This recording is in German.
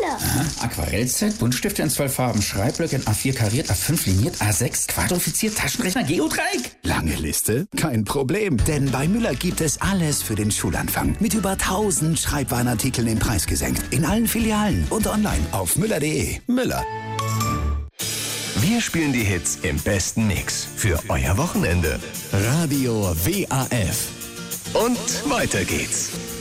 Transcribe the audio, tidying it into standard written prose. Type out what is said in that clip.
Schule. Aha. Aquarellset, Buntstifte in 12 Farben, Schreibblöcke in A4 kariert, A5 liniert, A6 quadrifiziert, Taschenrechner, Geodreieck. Lange Liste? Kein Problem, denn bei Müller gibt es alles für den Schulanfang. Mit über 1000 Schreibwarenartikeln im Preis gesenkt. In allen Filialen und online auf müller.de. Müller. Wir spielen die Hits im besten Mix für euer Wochenende. Radio WAF. Und weiter geht's.